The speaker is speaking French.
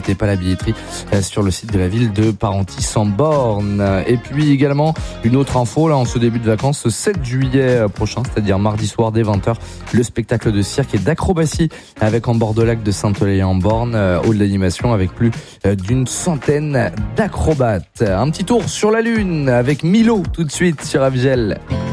n'hésitez pas à la billetterie sur le site de la ville de Parentis-en-Born. Et puis également une autre info là en ce début de vacances, ce 7 juillet prochain, c'est-à-dire mardi soir dès 20h, le spectacle de cirque et d'acrobatie avec en bord de lac de Saint-Oléan-en-Born, hall d'animation avec plus d'une centaine d'acrobates. Un petit tour sur la Lune avec Milo tout de suite sur Abgel.